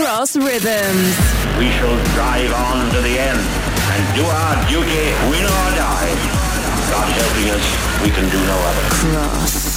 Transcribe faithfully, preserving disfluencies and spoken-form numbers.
Cross Rhythms. We shall drive on to the end and do our duty, win or die. God helping us, we can do no other. Cross.